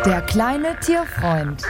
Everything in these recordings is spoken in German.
Der kleine Tierfreund.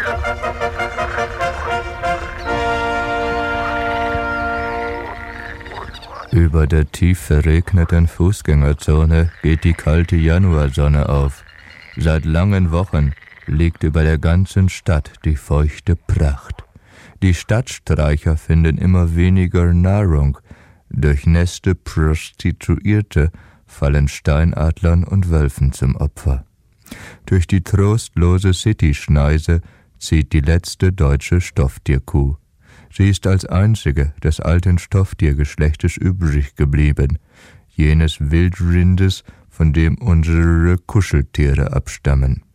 Über der tief verregneten Fußgängerzone geht die kalte Januarsonne auf. Seit langen Wochen liegt über der ganzen Stadt die feuchte Pracht. Die Stadtstreicher finden immer weniger Nahrung. Durchnässte Prostituierte fallen Steinadlern und Wölfen zum Opfer. Durch die trostlose City-Schneise zieht die letzte deutsche Stofftierkuh. Sie ist als einzige des alten Stofftiergeschlechtes übrig geblieben, jenes Wildrindes, von dem unsere Kuscheltiere abstammen.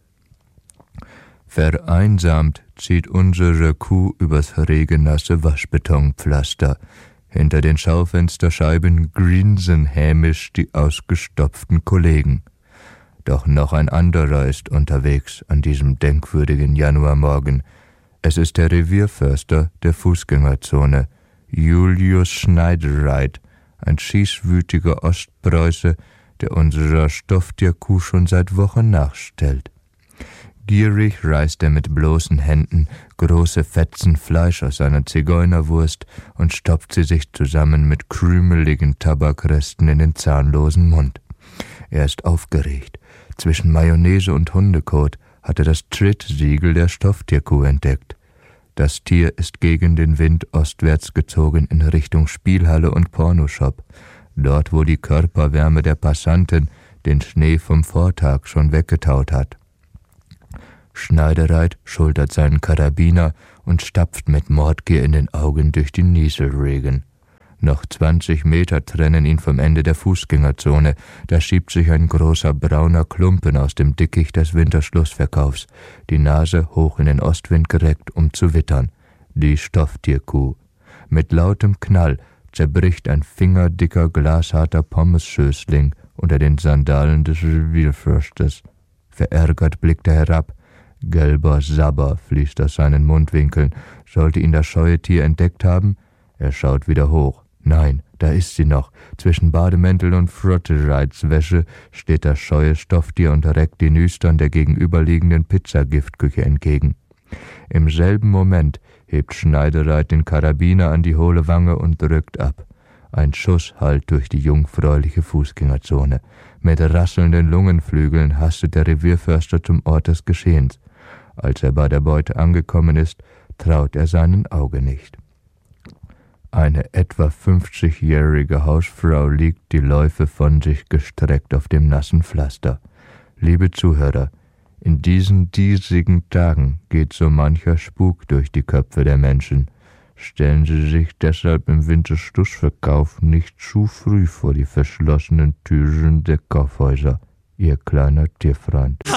Vereinsamt zieht unsere Kuh übers regennasse Waschbetonpflaster. Hinter den Schaufensterscheiben grinsen hämisch die ausgestopften Kollegen. Doch noch ein anderer ist unterwegs an diesem denkwürdigen Januarmorgen. Es ist der Revierförster der Fußgängerzone, Julius Schneidereit, ein schießwütiger Ostpreuße, der unserer Stofftierkuh schon seit Wochen nachstellt. Gierig reißt er mit bloßen Händen große Fetzen Fleisch aus seiner Zigeunerwurst und stopft sie sich zusammen mit krümeligen Tabakresten in den zahnlosen Mund. Er ist aufgeregt. Zwischen Mayonnaise und Hundekot hat er das Trittsiegel der Stofftierkuh entdeckt. Das Tier ist gegen den Wind ostwärts gezogen in Richtung Spielhalle und Pornoshop, dort wo die Körperwärme der Passanten den Schnee vom Vortag schon weggetaut hat. Schneidereit schultert seinen Karabiner und stapft mit Mordgier in den Augen durch den Nieselregen. Noch 20 Meter trennen ihn vom Ende der Fußgängerzone. Da schiebt sich ein großer brauner Klumpen aus dem Dickicht des Winterschlussverkaufs, die Nase hoch in den Ostwind gereckt, um zu wittern. Die Stofftierkuh. Mit lautem Knall zerbricht ein fingerdicker, glasharter Pommesschößling unter den Sandalen des Revierförsters. Verärgert blickt er herab. Gelber Sabber fließt aus seinen Mundwinkeln. Sollte ihn das scheue Tier entdeckt haben? Er schaut wieder hoch. Nein, da ist sie noch. Zwischen Bademäntel und Frottereitswäsche steht das scheue Stofftier und reckt die Nüstern der gegenüberliegenden Pizzagiftküche entgegen. Im selben Moment hebt Schneidereit den Karabiner an die hohle Wange und drückt ab. Ein Schuss hallt durch die jungfräuliche Fußgängerzone. Mit rasselnden Lungenflügeln hastet der Revierförster zum Ort des Geschehens. Als er bei der Beute angekommen ist, traut er seinen Augen nicht. Eine etwa 50-jährige Hausfrau liegt die Läufe von sich gestreckt auf dem nassen Pflaster. Liebe Zuhörer, in diesen diesigen Tagen geht so mancher Spuk durch die Köpfe der Menschen. Stellen Sie sich deshalb im Winterschlussverkauf nicht zu früh vor die verschlossenen Türen der Kaufhäuser. Ihr kleiner Tierfreund.